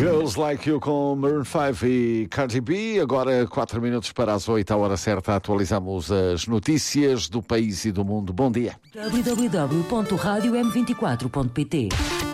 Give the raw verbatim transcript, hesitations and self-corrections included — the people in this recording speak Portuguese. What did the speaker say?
Girls Like You com Maroon cinco e Cardi B. Agora quatro minutos para as oito, a hora certa. Atualizamos as notícias do país e do mundo. Bom dia. w w w ponto rádio m vinte e quatro ponto p t